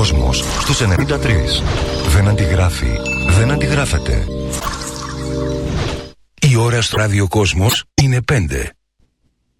Κόσμος στους 93. Δεν αντιγράφει, δεν αντιγράφεται. Η ώρα στο ραδιοκόσμος είναι 5.